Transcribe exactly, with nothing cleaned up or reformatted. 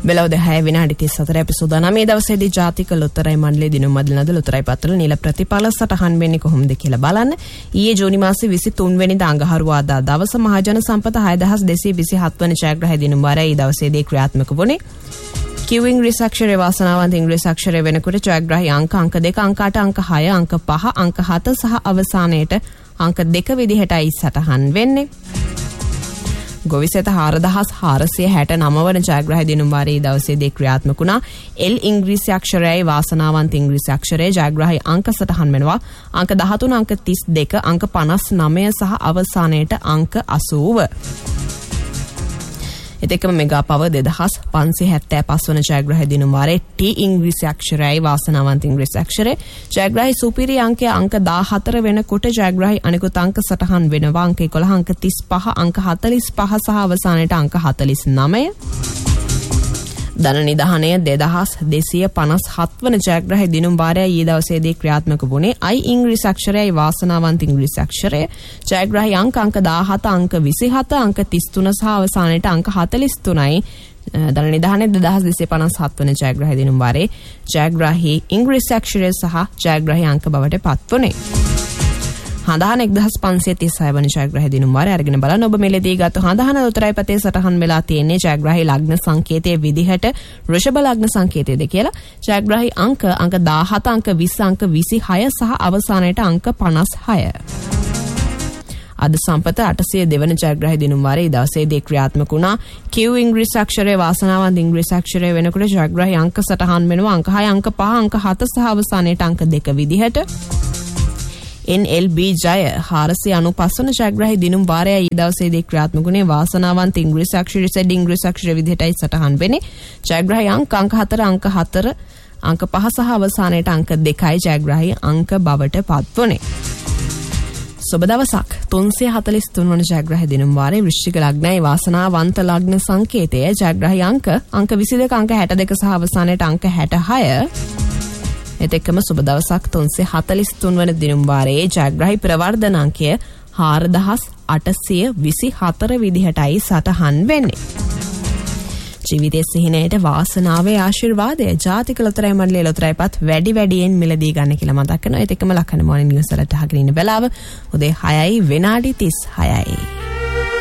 වෙලවද හය විනාඩි තිස් හතර එපිසෝඩ් නවය දවසේදී ජාතික ලොතරැයි මණ්ඩලය දිනුම් මදිනද ලොතරැයි පත්‍ර නිල ප්‍රතිඵල සටහන් වෙන්නේ කොහොමද කියලා බලන්න. ඊයේ ජූනි මාසේ විසිතුන් වෙනිදා අඟහරුවාදා දවස මහජන සම්පත හය දහස් දෙසිය විසිහත් වන ජයග්‍රහය දිනුම් වාරයේ දවසේදී ක්‍රියාත්මක වුණේ. Q ඉංග්‍රීසි අක්ෂරයේ වාසනාවන්ත ඉංග්‍රීසි අක්ෂරය වෙනකොට ජයග්‍රහී අංක අංක දෙක අංක අට අංක හය අංක පහ අංක හත සහ අවසානයේට අංක දෙක විදිහටයි සටහන් වෙන්නේ. ගොවිසෙත හාරදහස් හාරසිය හැට නව වන ජයග්‍රහය දිනුම් වාරයේ දවසේදී ක්‍රියාත්මක වුණා. L ඉංග්‍රීසි අක්ෂරයයි වාසනාවන්ත ඉංග්‍රීසි අක්ෂරයේ ජයග්‍රහී අංක සටහන් වෙනවා. අංක දහතුන අංක තිස් දෙක අංක පනස් නවය සහ අවසානයේට අංක අසූව. එතෙකම මෙගා පව දෙදහස් පන්සිය හැත්තෑ පස් වන ජයග්‍රහය දිනුම් වාරයේ T ඉංග්‍රීසි අක්ෂරයයි වාසනාවන්ත ඉංග්‍රීසි අක්ෂරයේ ජයග්‍රහී සුපිරි අංකය අංක දාහතර වෙනකොට ජයග්‍රහී අනිකුත් අංක සටහන් වෙනවා. අංක එකොළහ අංක තිස් පහ අංක හතලිස් පහ සහ අවසානයේට අංක හතලිස් නවය. ධන නිධානය දෙදහස් දෙසිය පනස් හත් වන ජයග්‍රහී දිනුම් වාරයේ ඊයේ දවසේදී ක්‍රියාත්මක වුණේ. I ඉංග්‍රීසි අක්ෂරයයි වාසනාවන්ත ඉංග්‍රීසි අක්ෂරයේ ජයග්‍රහී අංක අංක දාහත අංක විසිහත අංක තිස් තුන සහ අවසානයේට අංක හතලිස් තුනයි. ධන නිධානය දෙදහස් දෙසිය පනස් හත් වන ජයග්‍රහී දිනුම් වාරයේ ජයග්‍රහී ඉංග්‍රීසි අක්ෂරය සහ ජයග්‍රහී අංක බවට පත් වුණේ. හඳහන එක්දහස් පන්සිය තිස් හය වන ජයග්‍රහය දිනුම් වාරය අරගෙන බලන්න. ඔබ මෙලෙදී ගත හඳහන ලොතරැයි පතේ සටහන් වෙලා තියෙන්නේ ජයග්‍රහී ලග්න සංකේතයේ විදිහට වෘෂභ ලග්න සංකේතයේද කියලා. ජයග්‍රහී අංක අංක දාහත අංක විස්ස අංක විසිහය සහ අවසානයේට අංක පනස් හය. අද සම්පත අටසිය දෙවන ජයග්‍රහී දිනුම් වාරයේ දවසේදී ක්‍රියාත්මක වුණා. Q ඉංග්‍රීසි අක්ෂරයේ වාසනාවන්ත ඉංග්‍රීසි අක්ෂරය වෙනකොට ජයග්‍රහී අංක සටහන් වෙනවා. අංක හය අංක පහ අංක හත සහ අවසානයේට අංක දෙක විදිහට. N L B ජය හාරසිය අනූපස් වන ජයග්‍රහී දිනුම් වාරයේ ඊ දවසේදී ක්‍රියාත්මක වුණේ. වාසනාවන්ත ඉංග්‍රීසි අක්ෂරය Z ඉංග්‍රීසි අක්ෂරය විදිහටයි සටහන් වෙන්නේ. ජයග්‍රහී අංක අංක හතර අංක හතර අංක පහ සහ අවසානයේට අංක දෙකයි ජයග්‍රහී අංක බවට පත් වුණේ. සුබ දවසක්. තුන්සිය හතලිස් තුන් වන ජයග්‍රහී දිනුම් වාරයේ වෘශ්චික ලග්නයි වාසනාවන්ත ලග්න සංකේතයේ ජයග්‍රහී අංක අංක විසි දෙක අංක හැට දෙක සහ අවසානයේට අංක හැටහය. එතෙක්කම සුබ දවසක්. තුන්සිය හතලිස් තුන් වන දිනුම් වාරයේ ජයග්‍රහී ප්‍රවර්ධන අංකය හාරදහස් අටසිය විසිහතර විදිහටයි සටහන් වෙන්නේ. ජීවිතයේ සිහිනයට වාසනාවේ ආශිර්වාදය ජාතික ලොතරැයි මණ්ඩලයේ ලොතරැයි පත් වැඩි වැඩියෙන් මිලදී ගන්න කියලා මතක් කරනවා. ඒත් එක්කම ලක්කන මොර්නින් නිවුස් වලට අහගෙන ඉන්න වෙලාව උදේ හයයි විනාඩි තිස් හයයි.